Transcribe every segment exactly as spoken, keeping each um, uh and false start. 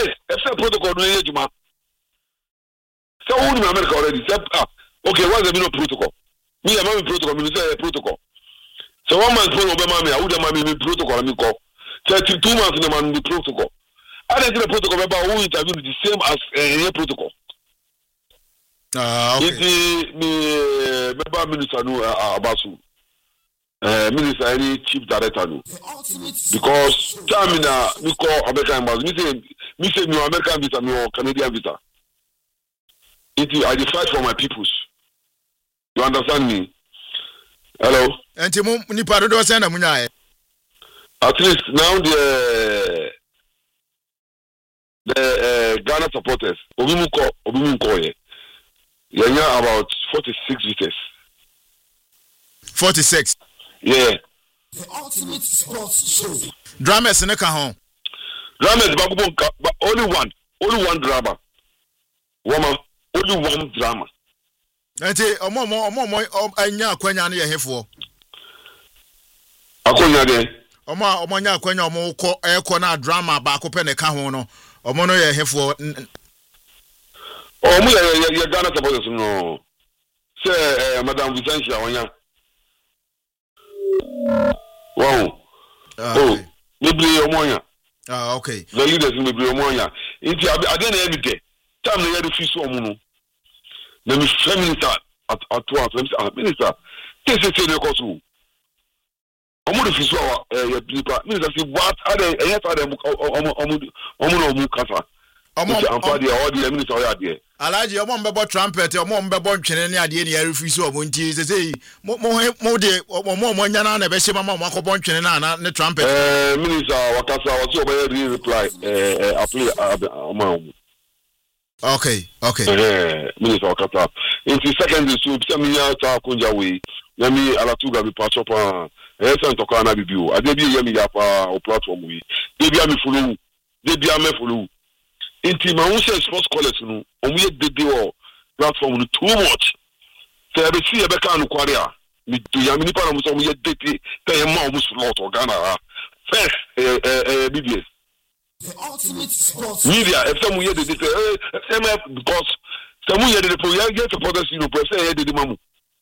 yes, except protocol no ejuma. So who in America already? Say, ah, okay, what's the meaning of protocol? Me, I'm having protocol. Me say protocol. So one man phone over mommy, I would have mommy protocol. Me call. thirty-two months in the man protocol. I don't think the protocol about who interview the same as any uh, protocol. Ah, uh, okay. It me member minister no uh, Abasu. Uh, minister any chief director no. Because time na me call American embassy. Me say me say no American visa, no Canadian visa. It I fight for my peoples. You understand me? Hello. Enti mu ni paro do say na munya. At least now the the uh, Ghana supporters, Obimuko, Obimuko, yeah, yeah, about forty-six visitors. forty-six. Yeah. The ultimate sports show. Dramas in the cajon. Dramas, but only one, only one drama. Woman, only one drama. Enti omo omo omo omo anya akwanya na ye hefo. Akwanya de. Omo omo anya akwanya omo ko eko na drama ba ko pe ne ka ho no. Omo no ye hefo. Omo ye ye Ghana supporters no. Say Madam Vicentia onya. Wow. Oh, maybe omonya. Ah, okay. The leaders maybe omonya. Inti ade na every day. Time na ye refuse omo no. Na me feminist at at once. Let me minister. This is the cause. Omo refuse our eh people. Minister say what are they? Yes, are they omo omo omo omo kasa. Omo ampadi all the minister are there. Alaji omo mbebo trumpet omo mbebo ntwene ne ade ne ya refuse omo nti se say mo mo de omo omo nya na na be hye mama omo akobon ntwene na na ne trumpet. Eh minister wakasa was obey reply eh apply omo. Okay, okay. Eh minister wakasa. In the second so be me ya ta kunja we na me alatuga be patch up ah eh san to kana bibio ade bi ye me ya pa o platform we de bia me follow de bia me follow inti ma won say sports college no omu ye dede o platform no too much say be see e be kan no kware a me do ya me ni pa no so omu ye dede pay ma omu slot o Ghana first eh eh B B S the ultimate sports media if some ye dede eh because some ye dede for you get supporters you know say ye dede mamu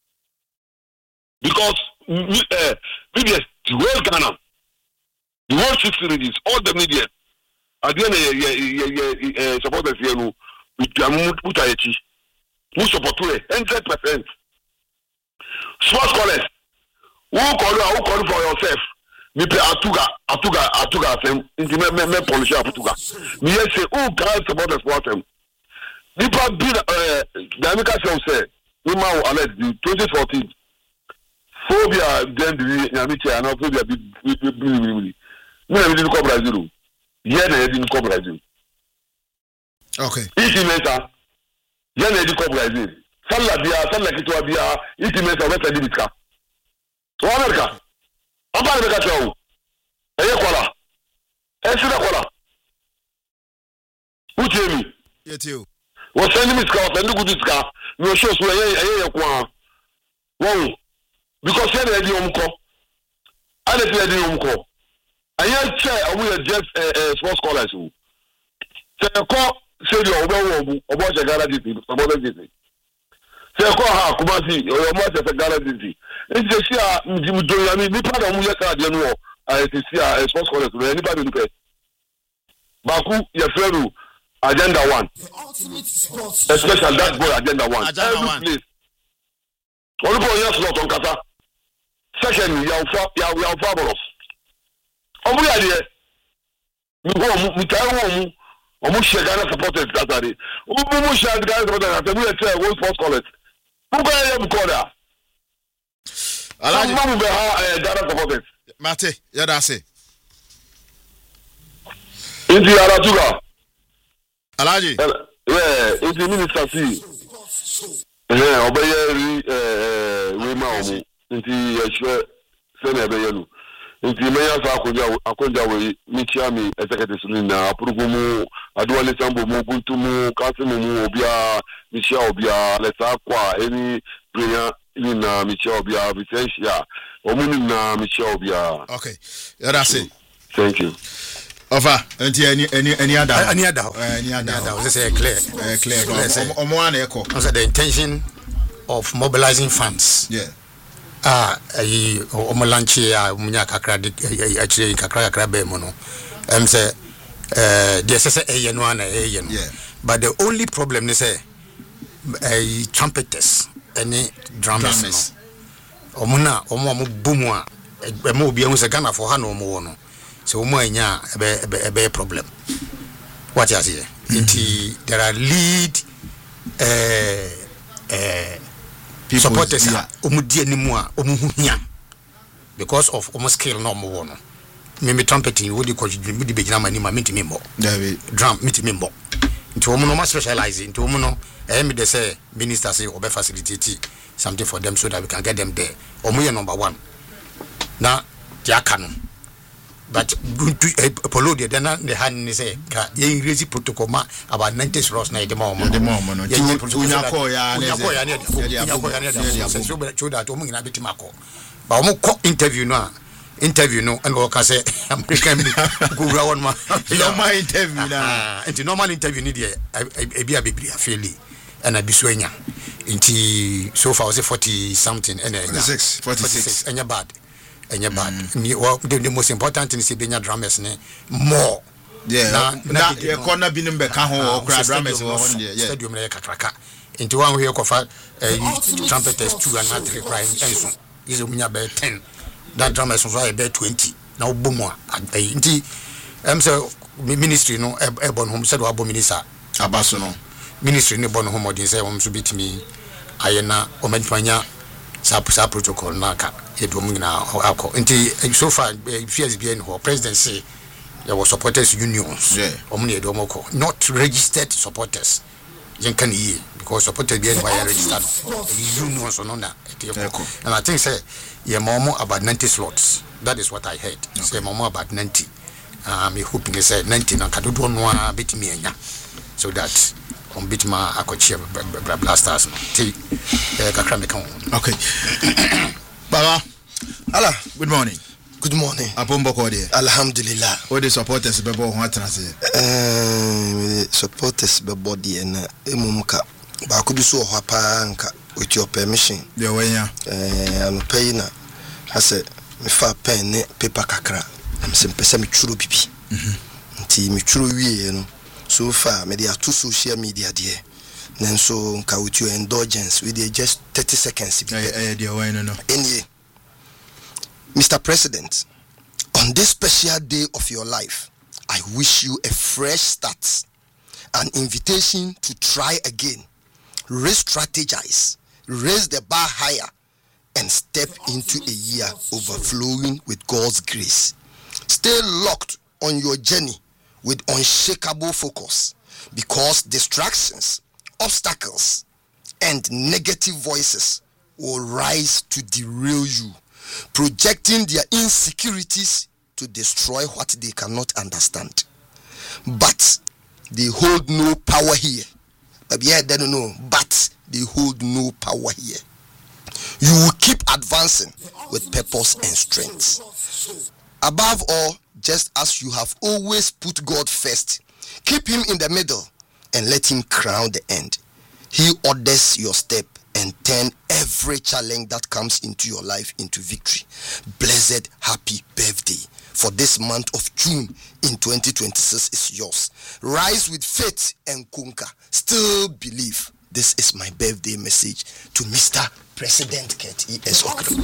because uh, B B S the whole Ghana the whole six series all the media again eh supporters here no with Mutayechi who support to one hundred percent sports college who call you who call for yourself me play atuga atuga atuga them into me me policy atuga me say who can support the sport them people be eh Dynamica show say we ma alert the twenty fourteen phobia then the nyamiche and phobia be be be be me na be Brazil yeah na edin ko Brazil. Okay. Iti mesa yeah na edin ko Brazil. Salla bia salla kitwa bia iti mesa weta dibika. O America. Aba America show. Eye kwala. E sida kwala. Uchemi. Yetio. Wo send me ska, send good ska. No show so eye eye kwa. Wow. Because yeah na edin omko. Ale ti edin omko. I hear chair we are just uh, sports scholars who say call say your obo obo je garage ti obo je ti say call ha Kumasi o mo se garage ti e je si a mi do ya mi ni pa da mu ye ka de no I see a sports scholars no anybody look Baku ye feru agenda one especially that boy agenda one agenda one place all boy yes not on kasa second ya fa ya ya fa omu ya de mi ho mu tai ho mu omu share Ghana supporters kasare omu mu share Ghana supporters kasare we tell one sports college who go here to call that alaji mu be ha Ghana supporters mate ya da say inti aratuga alaji eh inti minister si eh obeye ri eh we ma omu inti ya shwe se na be yelu nti meya sa akonja akonja we michiami executive na apurugumu adwale sambo mu buntumu kasimu mu obia michia obia leta kwa eni player ni na michia obia Vicentia omuni na michia obia. Okay, that's it. Thank you. Ofa, enti any any any other any other any other let's say clear uh, clear omo one echo so the intention of mobilizing funds yeah ah ayi omo launch ya munya kakra de akire kakra kakra be mo no em say eh the say eye no ana eye no but the only problem is say eh trumpeters any drummers omo na omo omo boom a e mo obi ehun say Ghana for ha no omo wo no so omo anya e be problem what you say it there are lead eh eh supporters omo di animu a omo huhia because of omo skill no omo wo no me me trumpeting wo di ko me di begina mani ma me ntimi mbo drum me ntimi mbo nti omo no ma specialize nti omo no eh me dey say minister say obe facilitate something for them so that we can get them there omo ye number one na dia kanu but to apollo the then the hand say ka ye crazy protocol ma about ninety slots na the mom the mom no unya ko ya unya ko ya ne unya ko ya ne so so that omo ngina betima ko ba omo ko interview no interview no and work say American go ra one ma normal interview na and normal interview ni dey e bia bebri afeli and abiso anya nti so far was forty something and forty-six forty-six anya bad anya bad ni the, the most important thing is benya drummers ne more yeah na e corner bi nim be ka ho okra drummers ho yeah stadium na kakraka nti wan ho kofa trumpeters two and three crying enso is omunya be ten that drummers so be twenty na obomu a nti em say ministry no e bon hom said wa bo minister abaso no ministry ne bon hom odin say hom so bitimi ayena o manfanya sa sa protocol na ka edom ngina akọ nti so far fears be in presidency there was supporters unions yeah omni edom ko not registered supporters yen kan yi because supporters be in why registered unions no na and I think say ye momo about ninety slots that is what I heard okay. Say momo about ninety um me hoping say ninety na kadodo no a betimi anya so that on bitma akochia blasters ti eh kakra me kan okay baba ala good morning good morning apombo ko de alhamdulillah all the supporters be bo ho atrase eh supporters be body na emumka ba ko bi so ho pa nka with your permission de wanya eh anu pay na ase me fa pen ne paper kakra am se pese me churo bibi mhm nti me churo wie no so far me dey to social media there nanso nka with your indulgence we dey just thirty seconds eh eh dey wanya no any Mister President, on this special day of your life, I wish you a fresh start, an invitation to try again, re-strategize, raise the bar higher, and step into a year overflowing with God's grace. Stay locked on your journey with unshakable focus, because distractions, obstacles, and negative voices will rise to derail you, projecting their insecurities to destroy what they cannot understand. But they hold no power here. But yeah, they don't know. But they hold no power here. You will keep advancing with purpose and strength. Above all, just as you have always put God first, keep him in the middle and let him crown the end. He orders your step and turn every challenge that comes into your life into victory. Blessed happy birthday for this month of June in twenty twenty-six is yours. Rise with faith and conquer. Still believe. This is my birthday message to Mister President Kent E S Okro.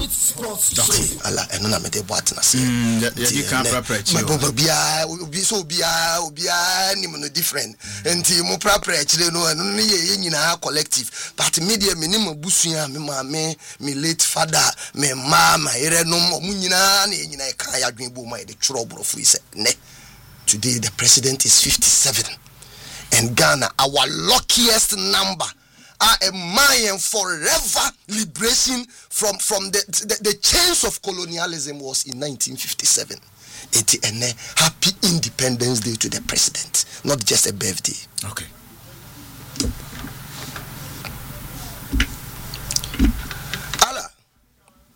Allah enona me de boat na say. Mm, you can't preach. My bobo bia obi so bia obia ni mo different. Enti mo preach le no eno ne ye nyina collective. But media me ni mabusua me ma me me late father me ma ma ire no mo nyina na nyina e kan ya dwen bo ma de churo brofo ise ne. Today the president is fifty-seven. And Ghana, our luckiest number, are a Mayan forever liberation from, from the, the, the chains of colonialism was in nineteen fifty-seven. It's a happy Independence Day to the president, not just a birthday. Okay. Allah,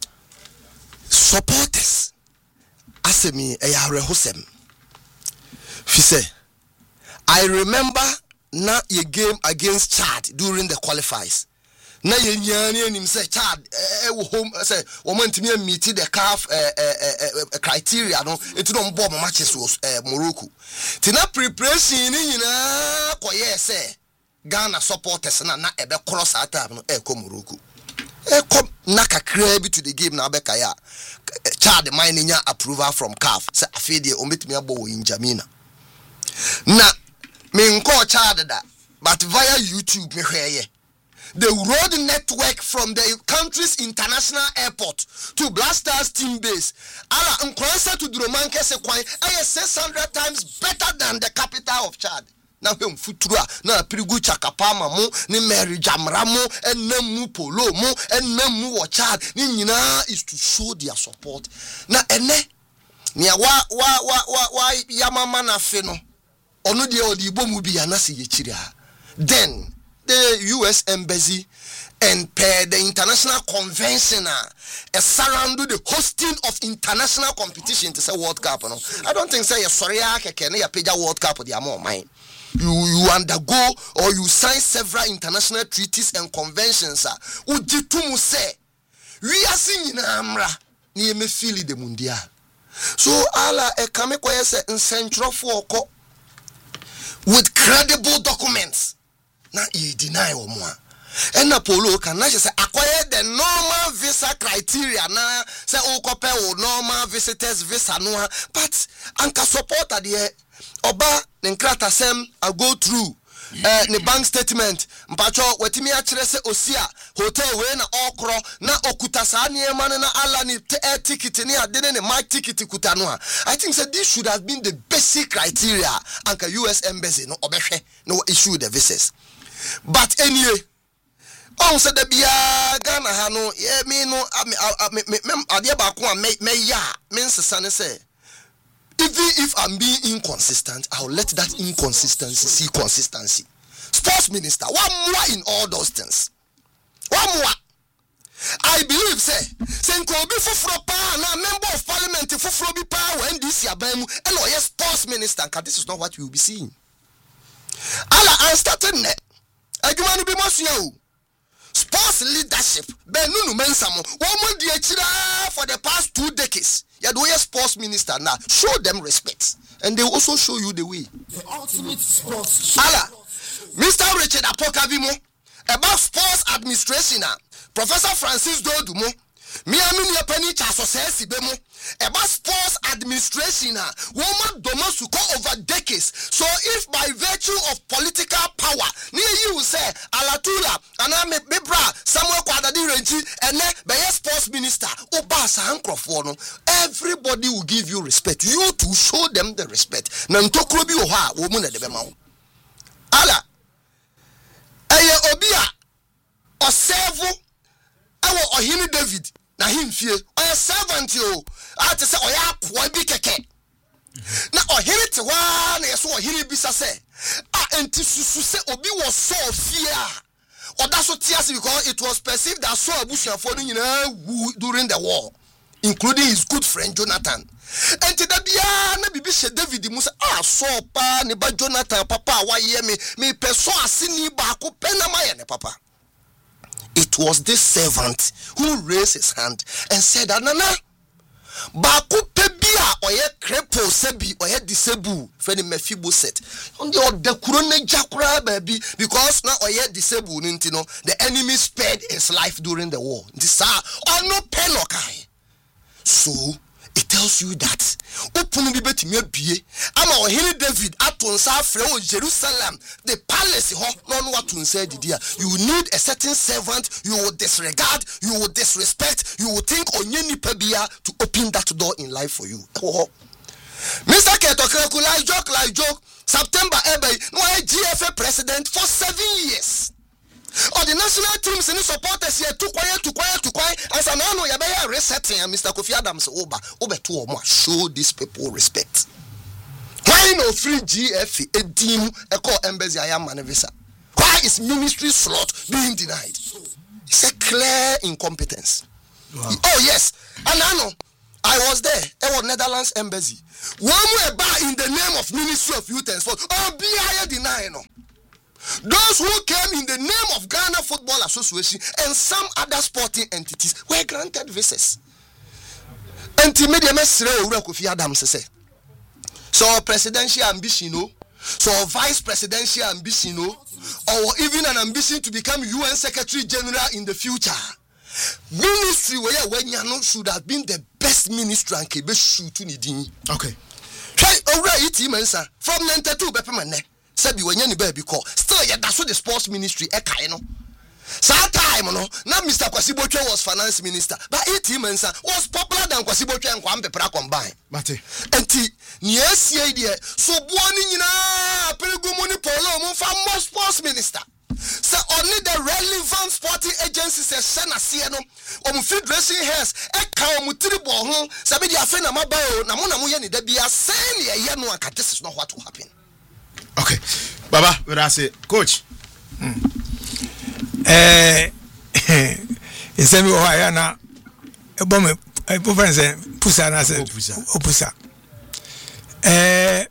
supporters, asemi eyare hosem. Fise, I remember na ye game against Chad during the qualifiers. Na ye nyani nim say Chad eh wo home say wo man timi meet the C A F eh eh criteria no enti no mbo matches was eh Morocco. Tina preparation ni nyina koye say Ghana supporters na na ebe cross attack no e ko Morocco. E come na kakra bi to the game na abeka ya. Chad man nya approval from C A F. Say afede o metimi abo wo Injamina. Na me nko Chad da but via YouTube me hweye. The road network from the country's international airport to Blasters team base. Ala nkwansa to Dromanke se kwan ay six hundred times better than the capital of Chad. Na hwem futura na pirigu chakapama mu ni Mary Jamra mu enam mu polo mu enam mu wo Chad ni nyina is to show their support. Na ene ni wa wa wa wa, wa yamama na fe no onu de odi bomu bia na se yechiri ha. Then the U S embassy and per the international convention uh, surround the hosting of international competition to say World Cup. No? I don't think say you're sorry you pay World Cup the amount mine. You you undergo or you sign several international treaties and conventions. Ujitumu say we are seeing amra ni me feel the mundial. So ala e kame kwa yese in central for with credible documents. Na you deny or more. And na polo can na say acquire the normal visa criteria na say o kope o normal visitors visa no but anka support at the oba nkrata sem I go through eh the bank statement mpacho wetimi a kire say osia hotel we na okro na okuta sa niema na ala ni air ticket ni ade ne my ticket kuta no I think say this should have been the basic criteria anka U S embassy no obehwe no issue the visas. But anyway, on said the bia Ghana hano ye me no me me ade ba ko me me ya me nsesa ne say even if I'm being inconsistent, I'll let that inconsistency see consistency. Sports minister, one more in all those things. One more. I believe say Senko be fufuro pa na member of parliament fufuro bi pa when this year bam and oh yes sports minister, this is not what you will be seeing. Ala I started net Adwumanu bi mosuya sports leadership benunu mensamo woman di achira for the past two decades ya do sports minister now show them respect and they also show you the way the ultimate sports ala Mister Richard Apokavimo about sports administration Professor Francis Dodumo me amini yapani cha society bemo about sports administration woman domasuko over decades. So if by virtue of political power near you say alatula and me bra Samuel Kwadadi Renchi and be sports minister obasa ankrofo, everybody will give you respect. You to show them the respect. Nantokro bi oha woman de bema ala eye obia osevu awo ohini David na him fie oya servant yo ati se oya poa bi keke na ohiri te wa na yeso ohiri bi sa se ah enti susu se obi was so fie a oda so tiase because it was perceived that so abusuafo no nyina during the war including his good friend Jonathan. Enti da bia na bibi she David mu se ah so pa ne ba Jonathan papa wa ye me me peso asini ba ko pena ma ye ne papa. It was this servant who raised his hand and said, Anana, Baku pebia or ye cripple sebi or ye disabled, Freddy Mephibosheth. On the other Kurone Jakura baby, because now or ye disabled, the enemy spared his life during the war. This are or no pelokai. So it tells you that open liberty me be ama ohiri David atonsa frɛ o Jerusalem the palace ho no what to say dia you need a certain servant you will disregard you will disrespect you will think onye nipa bia to open that door in life for you. Mister Ketokreku like joke like joke September ebe no G F A president for seven years. Or the national teams and supporters here too quiet, too quiet, too quiet. As I know, you better resetting and Mister Kofi Adams over over two or more. Show these people respect. Why no free G F A a team a call embassy I am visa? Why is ministry slot being denied? It's a clear incompetence. Wow. Oh yes, and I know I was there. I was Netherlands embassy. One more bar in the name of Ministry of Youth and Sport. Oh, B I deny no. Those who came in the name of Ghana Football Association and some other sporting entities were granted visas. Anti-media mesre owura Kofi Adams say. So presidential ambition, no. So vice presidential ambition, no. Or even an ambition to become U N Secretary General in the future. Ministry where when you know should have been the best ministry and kebe shoot to nidin. Okay. Try owura iti mensa from ninety-two bepemane. Sabi when you baby call. Still yeah, that's what the sports ministry eka no. So time no, now Mister Kwasiboche was finance minister, but eighteen months was popular than Kwasiboche and Kwampe Pra combined. Mate. Enti yes idea. So buoni na peligumuni polo mo for sports minister. So only the relevant sporting agencies say sena sieno om federation heads e ka om tribo ho sabi dia fe na mabao na mo na mo ye ni da bia sen ye ye no aka this is not what will happen. Okay. Baba, we are say coach. Mm. Eh isemi o aya na ebo me ebo friends pusa na say opusa eh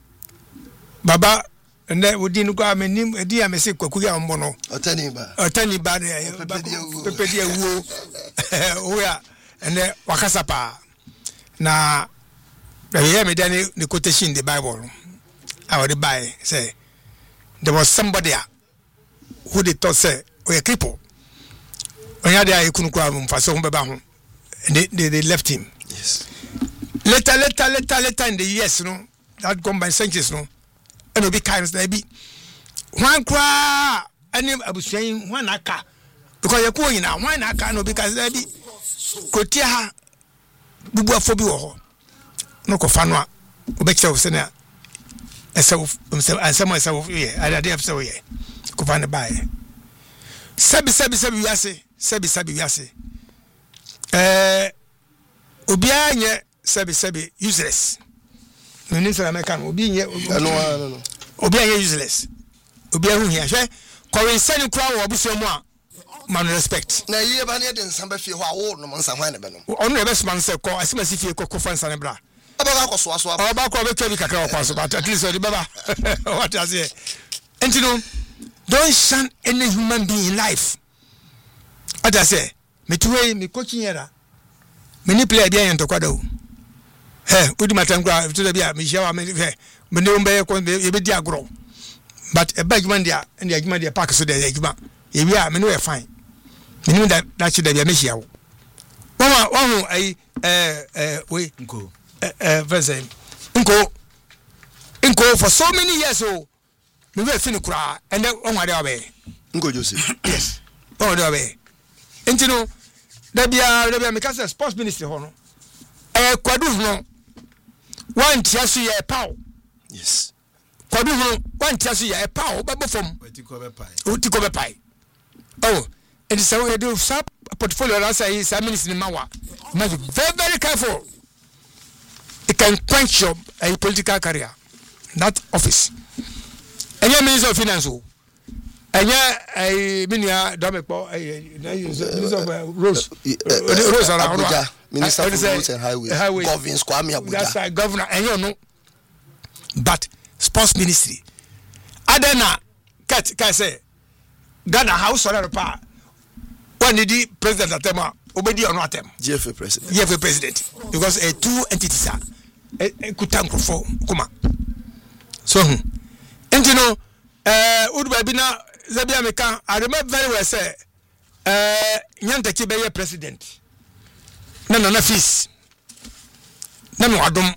baba nde wodi nu kwa menim edi amese kwaku ya mbo no otani ba otani ba pepedi ewo o ya ene wakasa pa na ya me dani the quotation in the Bible I would buy say there was somebody who they thought say we a cripple. When you had a couldn't grab him for some baby, they, they they left him. Yes. Later, later, later, later in the years, you know, that gone by centuries, no, and will be kind maybe. One cry, and I was saying one aka because you're going now. One aka no because they be Kotia Bubu Fobi no Kofanwa, Ubexha of Sena. And so, and some myself, yeah, I did so, yeah, Kofana by. Sabi sabi sabi yase sabi sabi yase eh obia nye sabi sabi useless no nim say American obi nye no no no obia nye useless obia hu hia hwe kọrensani kura wo obuso mu a man respect na yie ba ne de nsamba fie ho awo no nsa hwan ne be no onu ebe so man say ko asimasi fie ko ko fansa ne bra aba ko so aso aba ko be kebi kakra ko so but at least the baba what does it entino don't shun any human being in life. As I say, me two me coaching era. Me ni play bien to kwado. Hey, udi matangwa to the bia me share me he. Me ne umbe ko e be dia agro. But e bag man dia and the agma dia pack so there agma. E bia me no e fine. Me ni that that should be me share wo. Mama, wo ai eh eh we nko. Eh eh verse. Nko. Nko for so many years oh. Me we fini kura and then on wade obe Nko Joseph. Yes. On wade obe. Entino da bia da bia me kasa sports ministry ho no. Eh kwadu no. Wan tiasu ye paw. Yes. Kwadu no wan tiasu ye paw ba bofom. Otiko be pai. Otiko be pai. Oh, and so we do sub portfolio answer is ministry mawa. Must be very very careful. It can quench your a political career. That office. Any minister of finance o any a minia domepo minister of Rose Rose Abuja minister of roads and highways governs Kwame Abuja that's a governor and you know but sports ministry adena cat can say Ghana house or pa when did the president at them obedi or not them G F A president G F A president because a two entities are kutanko for kuma so enti no eh uduba bi na zabia meka I remember very well say eh nyanta ki be ye president na na na fees na no adom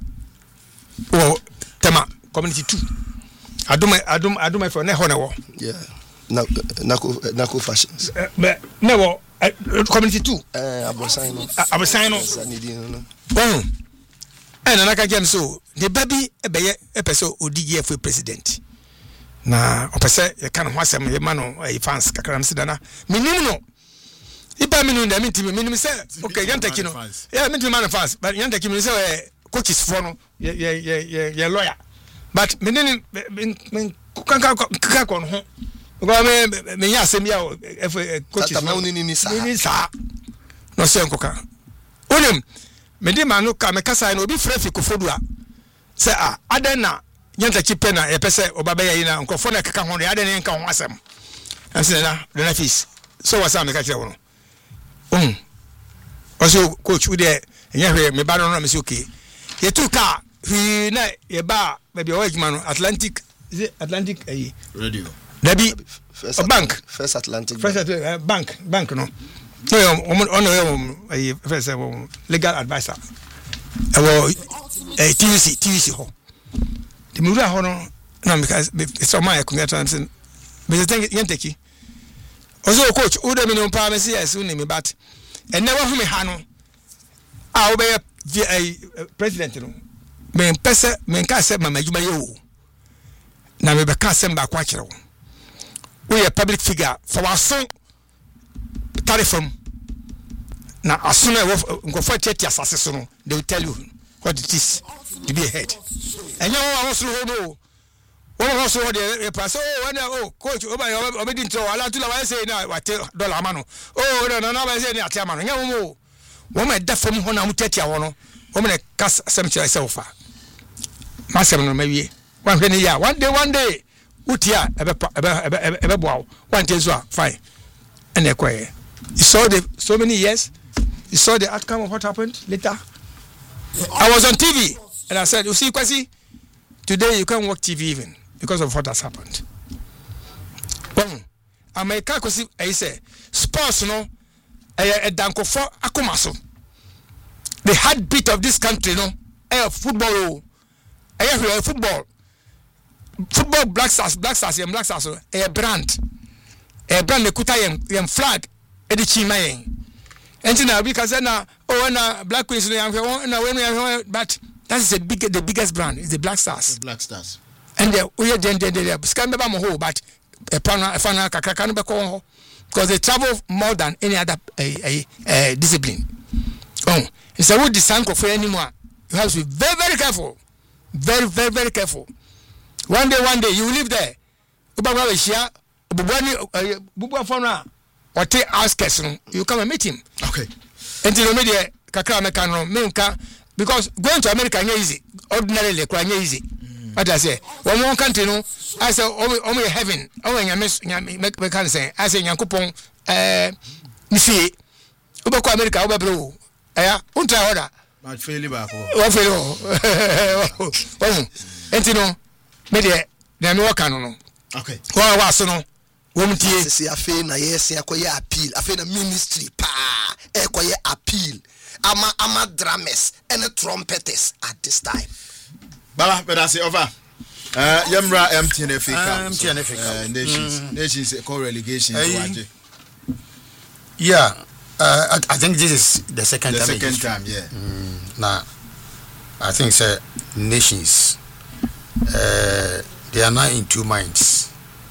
o tema community two adom adom adom for na ho na wo yeah na nako nako fashions be na wo community two eh abosan no abosan no sanidi no bon eh na naka gem so the baby ebeye epeso odi G F A president na opese ye kan ho asem ye ma no e fans kakram sidana minim no iba minu nda mitimi minim se okay yanta kino yeah mitimi man fans but yanta kino se coaches for no ye ye ye lawyer but minim men kanka kanka kon ho go me me ya asem ya coaches na uni ni sa ni sa no se nkoka onim me de ma no ka me kasa no obi frɛ fi kofodu a sɛ a adan na nyanta chipe na e pese obabaya yi na nkofo na keka ho no adan ne nka ho asɛm am sɛ na na fees so wasa me ka kyerɛ wo no um also coach we dey nya hwe me ba no na me say okay ye tu ka fi na ye ba ba bi o adwuma no Atlantic is it Atlantic eh radio dabi First a bank First Atlantic First Atlantic uh, bank bank no so on on eh first legal advisor e wo eh T V C T V C ho the mura ho no na because so my community and me think yenteki also coach who dem no pa me say yes we me but and never for me ha no a wo be president no me pese me ka say mama adwuma ye wo na me be ka say mba kwa kire wo we a public figure for our son tarifum na asuna wo nkofo tiati asase so no they will tell you what it is to be a head and you want to hold no one also hold the pass oh when oh coach oba oba didn't tell ala to la say na what dollar amano oh no no no say ni ati amano nya wo wo ma da fam ho na mu tiati awo no wo me kas sem kire se wo fa masem no mawie one hwe ni ya one day one day utia ebe ebe ebe boaw one day so fine and ekwaye you saw the so many years you saw the outcome of what happened later. I was on T V and I said, you see Kwasi, today you can't watch T V even because of what has happened. Well, America Kwasi I say sports no a danko for akomaso. The heartbeat of this country no eh football eh football football Black Stars Black Stars and Black Stars a brand a brand the kuta yem flag edi chima yen enti na because na oh na Black Queens no na when but that is the big the biggest brand is the Black Stars the Black Stars and the we are den den den scan be ba mo ho but a pana a fana kakaka no be ko ho because they travel more than any other uh, uh, discipline. Oh, it's a wood design for anymore. You have to be very very careful, very very very careful. One day one day you live there. Uba we share bubani bubu afona or take outskirts no you come and meet him. Okay. Until the media kakra me kan no me nka because going to America is easy. Ordinarily quite easy. What I say, one more country no, I say only heaven. Oh, nyame make me can say. I say Nyankopon eh ni fie. Uba ko America uba bro. Eh, unta order. Ma feli ba ko. Wa feli o. Oh. Enti no me de na me waka no no. Okay. Wa wa so no. Wo mtie. Sisi afi na yes akoye appeal. Afi na ministry pa. Ekoye appeal. Ama ama drummers and trumpeters at this time. Bala, but I say over. Uh, Yamra M T N F A Cup. M T N F A Cup. Uh, nations, mm. nations call relegation. Uh, yeah, uh, I, I think this is the second the time. The second time, yeah. Mm, now, I think sir, nations, uh, they are now in two minds.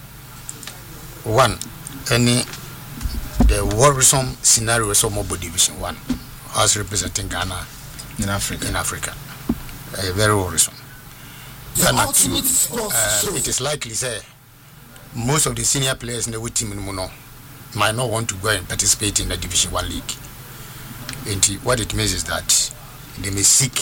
One, any the worrisome scenario is Mobo Division One, as representing Ghana in Africa. In Africa, uh, very worrisome. Ghana too, uh, it is likely say most of the senior players in the team in Muno might not want to go and participate in the Division One league. And what it means is that they may seek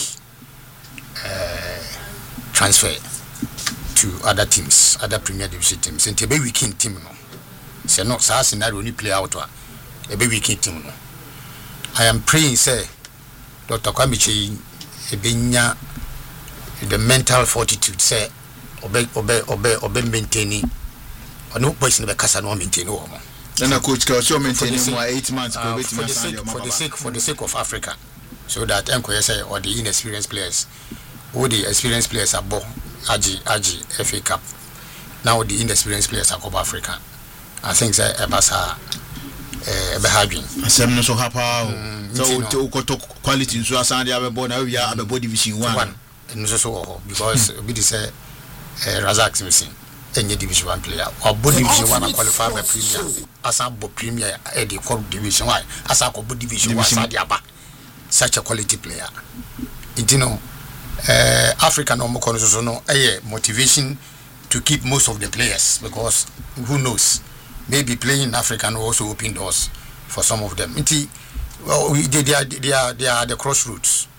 uh, transfer to other teams, other Premier Division teams. And a weekend team, no. So no, so scenario only play out a baby weekend team, no. I am praying, say, Doctor Kwamichi, Ebenya. The mental fortitude say obey obey obey obey maintaining or no person be kasa no maintain o mo then a coach can show maintaining for eight months uh, for the sake for the sake for the sake of Africa so that enko say or the inexperienced players who the experienced players are bo aji aji F A Cup now the inexperienced players are Copa Africa I think say ebasa eh be hadwin asem no so hapa so to to quality so asan dia be bo na we are be division one and so because we say Razak missing any division one player or body division one qualify by premier as a premier at the core division one as a body division one such a quality player you know uh, African no more no a motivation to keep most of the players because who knows maybe playing in Africa will also open doors for some of them well, they, they, are, they, are, they are the crossroads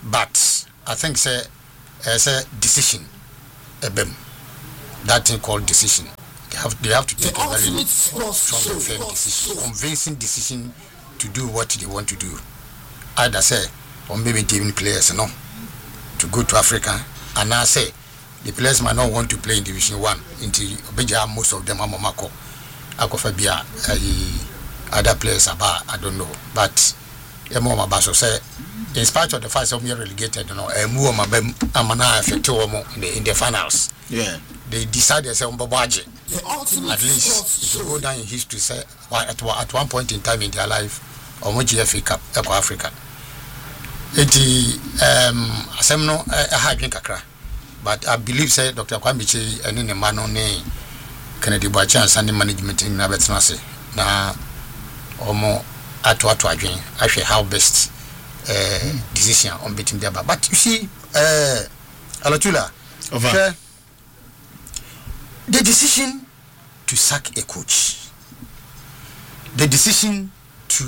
but I think say as a decision ebem that thing called decision they have they have to take the a very strong and firm decision, convincing decision to do what they want to do. Either say or maybe team players no to go to Africa, and I say the players might not want to play in Division One. Into most of them are Momako, Akofabia, other players about I don't know, but Emo Basso say in spite of the fact that we are relegated, you know, and more Amana affect in the in the finals. Yeah, they decided to say on Babaji. At least it will go down in history. Say at at one point in time in their life, or much F A Cup, Eco Africa. Eti um asemno a hard drink akra, but I believe say Doctor Kwamiche and in the man on ne Kennedy Bwacha and Sunday management in Nabetanase na omo ato ato adwen ahwe how best uh, decision on beating them. But you see uh Alatula over the decision to sack a coach, the decision to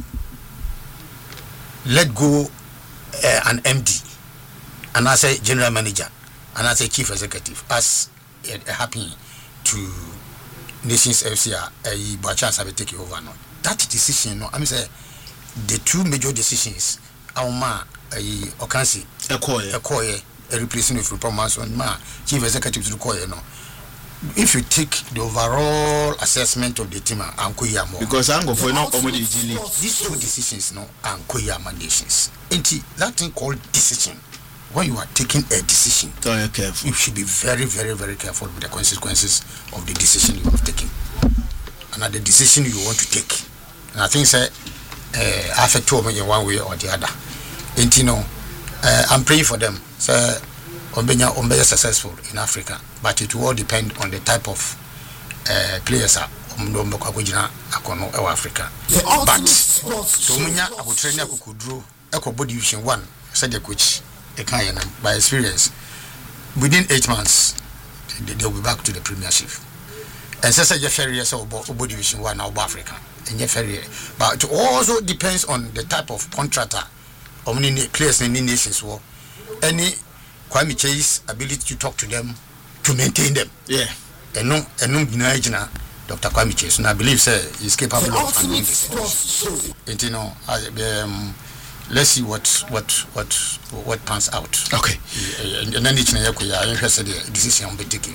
let go uh, an M D, and as a general manager, and as a chief executive, as it uh, happened to Nations F C, a by chance have taken over. No, that decision, no, I mean, say the two major decisions, Auma, a Okansi, a Koye, a Koye, a replacement of performance on ma chief executive to Koye, no. If you take the overall assessment of the team, Ankoya more because I'm going for no these two decisions, no Ankoya nations. And that thing called decision. When you are taking a decision, oh, careful. You should be very, very, very careful with the consequences of the decision you have taken, and at the decision you want to take. And I think say uh, affect you in one way or the other. And you know, uh, I'm praying for them. So. Ombenya Ombeya successful in Africa, but it will all depend on the type of uh, players Omdombo Kwakujina Akono Ewa Africa. But so munya abutrenya kukudru Eko Body Division One said the coach Ekayana by experience within eight months they, they will be back to the Premiership. And so say Jeffrey yes Obo Division One now Africa and Jeffrey, but it also depends on the type of contractor or many players in the nations war any Kwame Chase ability to talk to them, to maintain them. Yeah. And no, and no, Doctor Kwame Chase, and I believe, sir, he's capable of handling this. And you know, I, um, let's see what what what what pans out. Okay. And then it's not interested in decision on taking.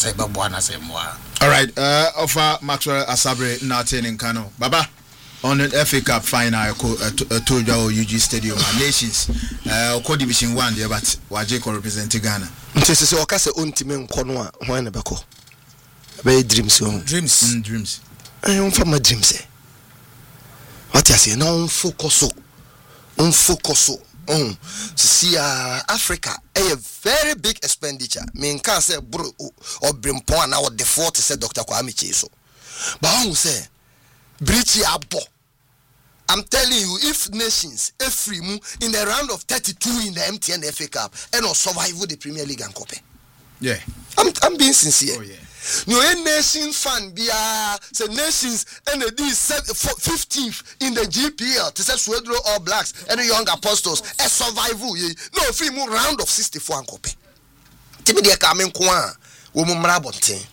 All right. Uh, offer Maxwell Asabre Natin in Kano. Baba. On the F A Cup final, I told you U G Stadium, Nations, uh, Co Division One, there, but Wajeko represent Ghana. This is Okase Untimen Konwa, when a bako. Very dreams, dreams, mm, dreams. I am from my dreams. What I say, no focus, on focus, on see Africa, a very big expenditure. Me can't say bro or Brimpon now the fourth said Doctor Kwame Cheso. But I say, British Abo. I'm telling you, if nations, every move in the round of thirty-two in the M T N F A Cup, and or survive with the Premier League and Cup. Yeah, I'm I'm being sincere. Oh yeah. No a nation fan be a say nations and the fifteenth in the G P L to say Swedro All Blacks and the Young Apostles a survival. No free move round of sixty-four and Cup. Timmy de coming kwa woman Mrabonte.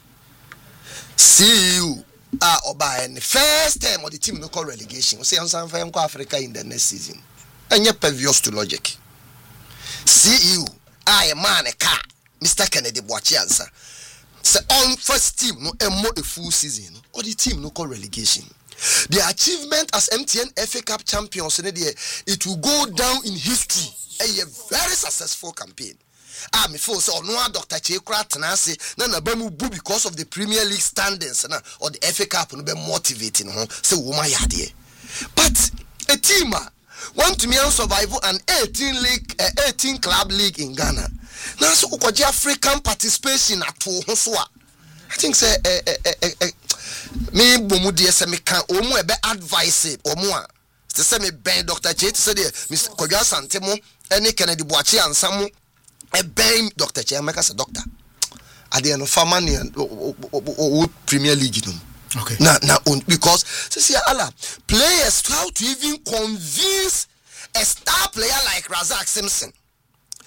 See you. Ah, Oba, and the first time of the team no call relegation. We say on some for Africa in the next season. And you're pervious to logic. See you, I a man a car, Mister Kennedy Bwachiansa. Say on first team no a more a full season or the team no call relegation. The achievement as M T N F A Cup champions in the it will go down in history. A very successful campaign. Ah, me feel so no Doctor Chekra Tanasi, na bamu bu because of the Premier League standings na or the F A Cup no be motivating ho say woman yade. But a team want to me survive an eighteen league uh, eighteen club league in Ghana. Now so ukwaji African participation at ho so a I think say eh eh eh me bomu de say me kan omu e be advice omu a say me ben Doctor Chet say de Mister Kodwa Santemo ene Kennedy Boachi ansam a ben Doctor Chet make us a doctor at the end of family Premier League no. Okay. Now, now, because see, Allah players how to even convince a star player like Razak Simpson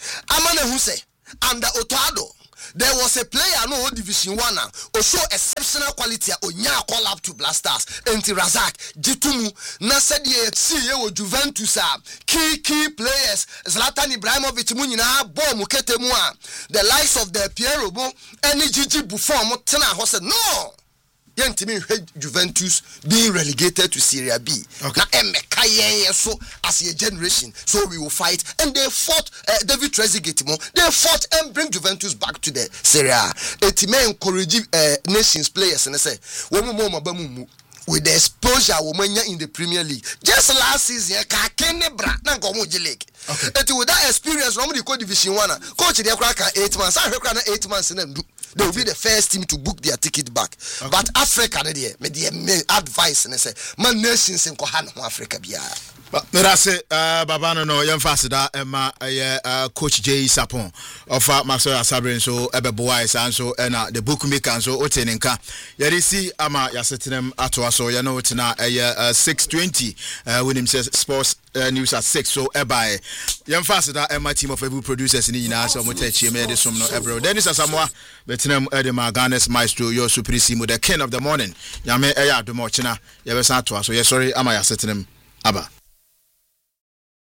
amane hu say under Otoado there was a player no division one or show exceptional quality onya call up to Blasters enti Razak Jitumu na said ye see ye Juventus key key players Zlatan Ibrahimovic mu nyina ball mu ketemu a the likes of the Pierre Robon any Gigi Buffon mo tena ho say no yentimi Juventus being relegated to Serie B. Okay. Na emeka yen so as a generation, so we will fight. And they fought uh, David Trezeguet mo. They fought and bring Juventus back to the Serie A. Etime encourage uh, nations players and say, "Womu mo mabamu with the exposure womanya in the Premier League." Just last season, ka kene bra na ko mo league. Okay. With that experience, no mo division one. Coach dey crack eight months. I crack eight months na do. They will be the first team to book their ticket back. Okay. But Africa, me the advice and say, my nations in Kohan, Africa, be. But I say, Babano, no, young faster, Emma, Coach Jay Sapon, of Master Sabrin, so Ebe Boys, and so, and the bookmaker, and so, Otenenka. Yadisi, Ama, Yasetim, Atwa, so, you know, it's now a six twenty, when him says sports news at six, so, Eba, young faster, and my team of every producers in the United States, Motechi, Medicine, no, Ebro, Dennis Asamoah, Betinem, Edema, Ganes, Maestro, your Supremo, the king of the morning, Yame, Eya, the Mochina, Yabesatwa, so, yes, sorry, Ama, Yasetim, Abba.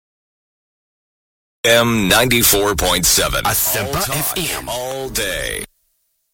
M ninety-four point seven. Asempa F M. All day.